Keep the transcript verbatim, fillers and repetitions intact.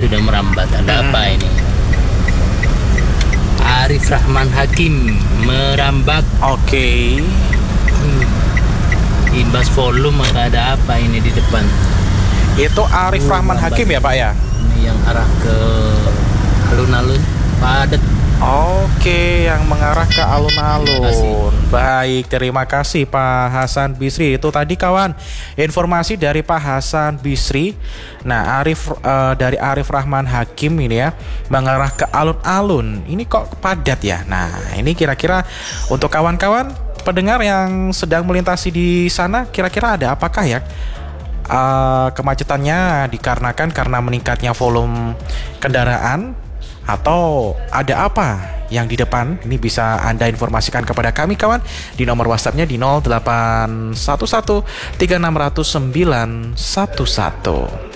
sudah merambat. Ada Hmm. apa ini? Arif Rahman Hakim merambat. Oke. Hmm. Imbas volume maka ada apa ini di depan? Itu Arif Oh, Rahman merambat. Hakim ya Pak ya? Ini yang arah ke alun-alun padat. Oke, yang mengarah ke Terima alun-alun. kasih. Baik, terima kasih Pak Hasan Bisri. Itu tadi kawan, informasi dari Pak Hasan Bisri. Nah, Arif eh, dari Arif Rahman Hakim ini ya, mengarah ke alun-alun. Ini kok padat ya? Nah, ini kira-kira untuk kawan-kawan pendengar yang sedang melintasi di sana, kira-kira ada apakah ya? Eh, kemacetannya dikarenakan karena meningkatnya volume kendaraan, atau ada apa yang di depan? Ini bisa Anda informasikan kepada kami kawan di nomor WhatsApp-nya di nol delapan satu satu tiga enam nol nol sembilan satu satu.